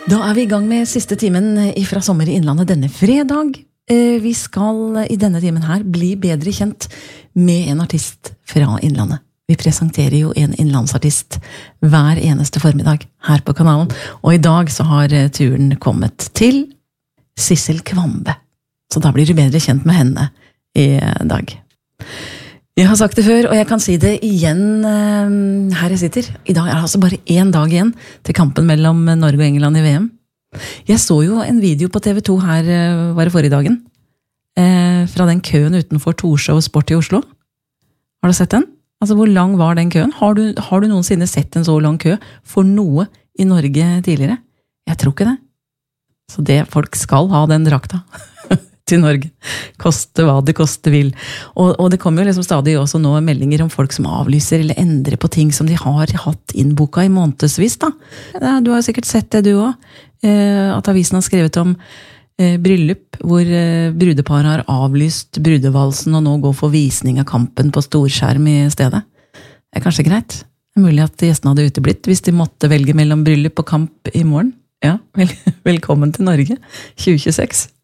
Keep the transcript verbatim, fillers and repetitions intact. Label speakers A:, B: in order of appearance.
A: Da er vi I gang med siste timen fra Sommer I Innlandet denne fredag. Vi skal I denne timen her bli bedre kjent med en artist fra Innlandet. Vi presenterer jo en innlandsartist hver eneste formiddag her på kanalen. Og I dag så har turen kommet til Sissel Kvamme. Så da blir du bedre kjent med henne I dag. Jeg har sagt det før, og jeg kan si det igjen her jeg sitter. I dag er det altså bare en dag igjen til kampen mellom Norge og England I V M. Jeg så jo en video på T V to her, var det forrige dagen, fra den køen utenfor Torshov Sport I Oslo. Har du sett den? Altså, hvor lang var den køen? Har du, har du noensinne sett en så lang kø for noe I Norge tidligere? Jeg tror ikke det. Så det folk skal ha den drakta til Norge. Koste hva det koste vil. Og, og det kommer jo liksom stadig også nå meldinger om folk som avlyser eller endrer på ting som de har hatt innboka I månedsvis da. Du har sikkert sett det du også. At avisen har skrevet om eh, bryllup, hvor eh, brudepar har avlyst brudevalsen og nå går for visning av kampen på storskjerm I stedet. Det er kanskje greit. Det er mulig at gjestene hadde uteblitt hvis de måtte velge mellom bryllup og kamp I morgen. Ja, vel, velkommen til Norge tjue tjueseks.